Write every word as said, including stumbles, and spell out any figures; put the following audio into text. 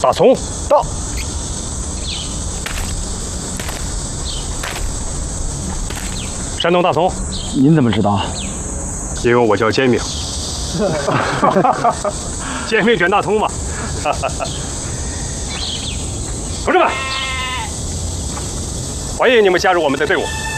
大葱到。山东大葱， 您怎么知道？ 因为我叫煎饼。煎饼卷大葱嘛。同志们，欢迎你们加入我们的队伍。